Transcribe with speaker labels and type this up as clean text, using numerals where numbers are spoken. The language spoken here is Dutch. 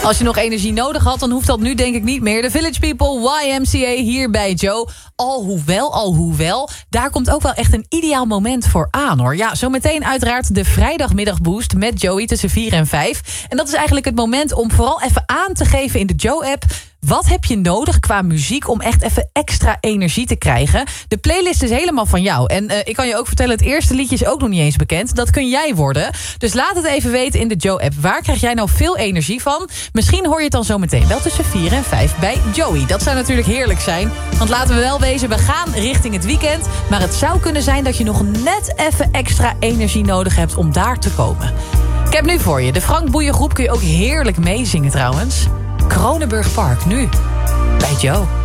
Speaker 1: Als je nog energie nodig had, dan hoeft dat nu denk ik niet meer. De Village People, YMCA, hier bij Joe. Alhoewel, daar komt ook wel echt een ideaal moment voor aan, hoor. Ja, zometeen uiteraard de vrijdagmiddagboost met Joey tussen 4 en 5. En dat is eigenlijk het moment om vooral even aan te geven in de Joe-app. Wat heb je nodig qua muziek om echt even extra energie te krijgen? De playlist is helemaal van jou. En ik kan je ook vertellen, het eerste liedje is ook nog niet eens bekend. Dat kun jij worden. Dus laat het even weten in de Joe-app. Waar krijg jij nou veel energie van? Misschien hoor je het dan zo meteen wel tussen 4 en 5 bij Joey. Dat zou natuurlijk heerlijk zijn. Want laten we wel wezen, we gaan richting het weekend. Maar het zou kunnen zijn dat je nog net even extra energie nodig hebt om daar te komen. Ik heb nu voor je de Frank Boeien groep. Kun je ook heerlijk meezingen trouwens. Kronenburg Park, nu bij Joe.